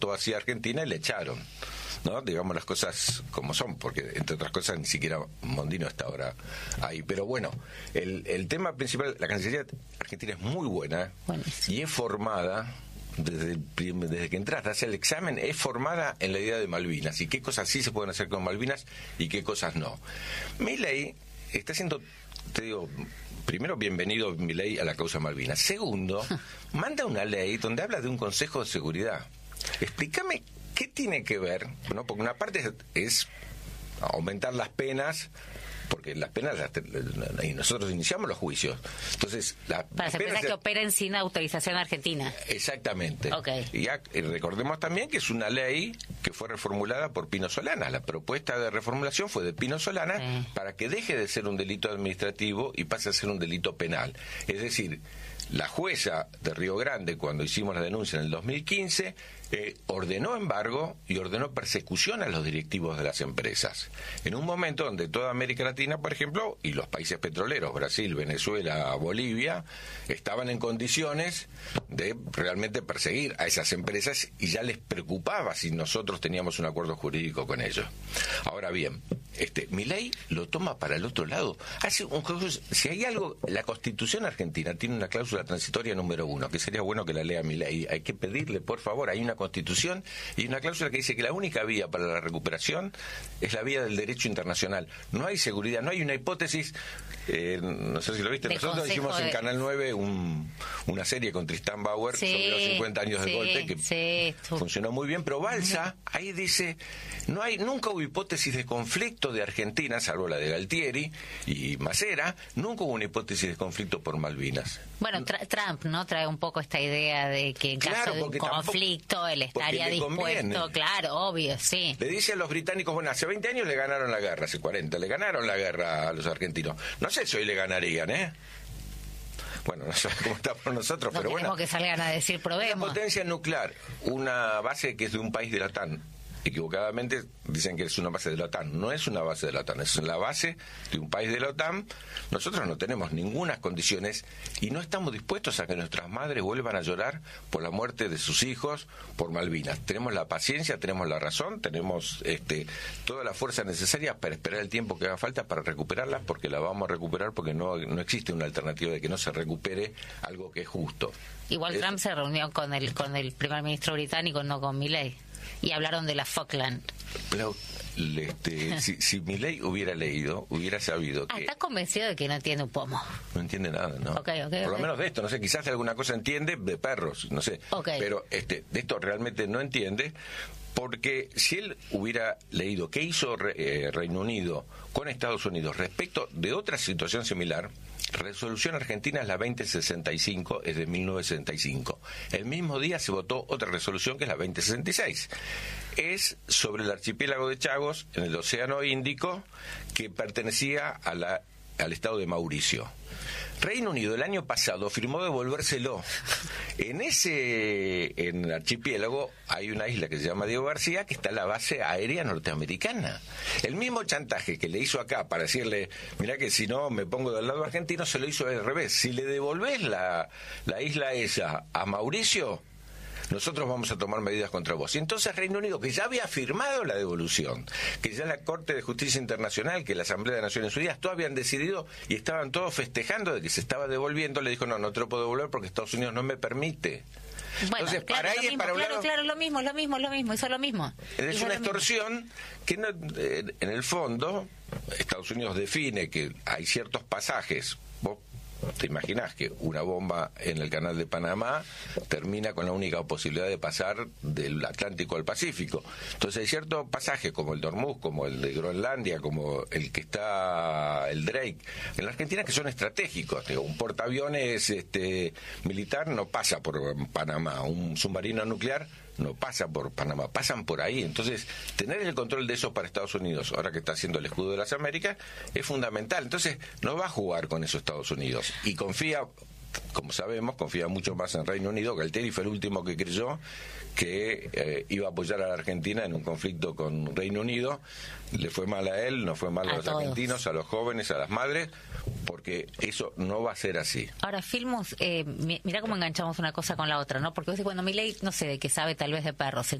votó así a Argentina y le echaron, ¿no? Digamos las cosas como son, porque entre otras cosas ni siquiera Mondino está ahora ahí. Pero bueno, el tema principal, la Cancillería Argentina es muy buena y es formada desde que entraste, hace el examen, es formada en la idea de Malvinas y qué cosas sí se pueden hacer con Malvinas y qué cosas no. Milei está haciendo, te digo, primero, bienvenido Milei a la causa Malvinas. Segundo, manda una ley donde habla de un Consejo de Seguridad. Explícame qué tiene que ver, ¿no? Porque una parte es aumentar las penas, porque las penas, y nosotros iniciamos los juicios. Entonces, para las empresas que operen sin autorización argentina. Exactamente. Okay. Y recordemos también que es una ley que fue reformulada por Pino Solana. La propuesta de reformulación fue de Pino Solana para que deje de ser un delito administrativo y pase a ser un delito penal. Es decir, la jueza de Río Grande, cuando hicimos la denuncia en el 2015, ordenó embargo y ordenó persecución a los directivos de las empresas. En un momento donde toda América Latina, por ejemplo, y los países petroleros, Brasil, Venezuela, Bolivia, estaban en condiciones de realmente perseguir a esas empresas y ya les preocupaba si nosotros teníamos un acuerdo jurídico con ellos. Ahora bien, Milei lo toma para el otro lado. Hace un juego, si hay algo, la Constitución argentina tiene una cláusula transitoria número 1, que sería bueno que la lea Milei. Hay que pedirle, por favor, hay una Constitución y una cláusula que dice que la única vía para la recuperación es la vía del derecho internacional. No hay seguridad, no hay una hipótesis, no sé si lo viste, nosotros hicimos en Canal 9 una serie con Tristán Bauer sobre los 50 años del golpe, que funcionó muy bien, pero Balsa ahí dice, nunca hubo hipótesis de conflicto de Argentina, salvo la de Galtieri y Macera, nunca hubo una hipótesis de conflicto por Malvinas. Bueno, Trump, ¿no? Trae un poco esta idea de que en caso de un conflicto él estaría dispuesto, claro, obvio, sí. Le dice a los británicos, bueno, hace 20 años le ganaron la guerra, hace 40, le ganaron la guerra a los argentinos. No sé si hoy le ganarían, Bueno, no sé cómo está por nosotros, pero bueno. No queremos que salgan a decir probemos. Una potencia nuclear, una base que es de un país de la OTAN, equivocadamente dicen que es una base de la OTAN. No es una base de la OTAN, es la base de un país de la OTAN. Nosotros no tenemos ninguna condiciones y no estamos dispuestos a que nuestras madres vuelvan a llorar por la muerte de sus hijos por Malvinas. Tenemos la paciencia, tenemos la razón, tenemos toda la fuerza necesaria para esperar el tiempo que haga falta para recuperarla, porque la vamos a recuperar, porque no existe una alternativa de que no se recupere algo que es justo. Igual Trump se reunió con el primer ministro británico, no con Milei. Y hablaron de la Falkland. Pero si Milei hubiera leído, hubiera sabido que... ¿Estás convencido de que no entiende un pomo? No entiende nada, ¿no? Okay, Por lo menos de esto, no sé, quizás de alguna cosa entiende, de perros, no sé. Pero de esto realmente no entiende, porque si él hubiera leído qué hizo Reino Unido con Estados Unidos respecto de otra situación similar, Resolución Argentina es la 2065, es de 1965. El mismo día se votó otra resolución que es la 2066. Es sobre el archipiélago de Chagos, en el Océano Índico, que pertenecía al estado de Mauricio. Reino Unido el año pasado firmó devolvérselo. En el archipiélago hay una isla que se llama Diego García, que está la base aérea norteamericana. El mismo chantaje que le hizo acá para decirle, mirá que si no me pongo del lado argentino, se lo hizo al revés. Si le devolvés la isla esa a Mauricio, nosotros vamos a tomar medidas contra vos. Y entonces Reino Unido, que ya había firmado la devolución, que ya la Corte de Justicia Internacional, que la Asamblea de Naciones Unidas, todos habían decidido y estaban todos festejando de que se estaba devolviendo, le dijo, no te lo puedo devolver porque Estados Unidos no me permite. Bueno, entonces, claro, para ahí es para un lado... Claro, lo mismo, hizo lo mismo. Es una extorsión que no, en el fondo, Estados Unidos define que hay ciertos pasajes. Vos te imaginás que una bomba en el canal de Panamá termina con la única posibilidad de pasar del Atlántico al Pacífico. Entonces hay ciertos pasajes como el de Hormuz, como el de Groenlandia, como el que está el Drake en la Argentina, que son estratégicos. Un portaaviones militar no pasa por Panamá, un submarino nuclear no pasa por Panamá, pasan por ahí. Entonces, tener el control de eso para Estados Unidos, ahora que está haciendo el escudo de las Américas, es fundamental. Entonces, no va a jugar con eso Estados Unidos. Y confía, como sabemos, confía mucho más en Reino Unido. Galtieri fue el último que creyó que iba a apoyar a la Argentina en un conflicto con Reino Unido. Le fue mal a él, no fue mal a los argentinos, a los jóvenes, a las madres, porque eso no va a ser así. Ahora, Filmus, mirá cómo enganchamos una cosa con la otra, ¿no? Porque cuando Milei, no sé, de que sabe tal vez de perros,